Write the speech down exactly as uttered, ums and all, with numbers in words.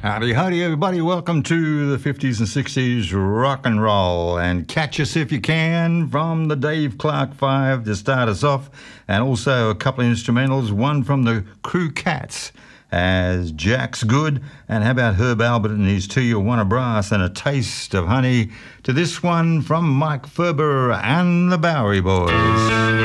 Howdy, howdy, everybody. Welcome to the fifties and sixties rock and roll. And catch us if you can from the Dave Clark Five to start us off. And also a couple of instrumentals, one from the Crew Cats as Jack's Good. And how about Herb Albert and his To You Wanna Brass and A Taste of Honey to this one from Mike Ferber and the Bowery Boys.